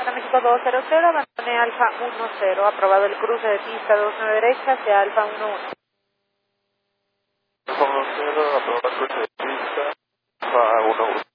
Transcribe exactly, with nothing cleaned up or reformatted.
Delta México dos cero cero, abandone Alfa uno cero, aprobado el cruce de pista dos nueve derecha hacia Alfa uno uno. Alfa uno cero, aprobado el cruce de pista, Alfa uno uno.